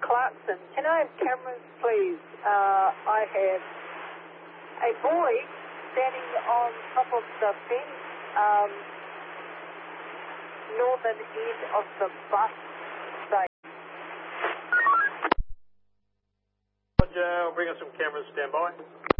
Clarkson. Can I have cameras, please? I have a boy standing on top of the fence, northern end of the bus station. Roger, I'll bring us some cameras, stand by.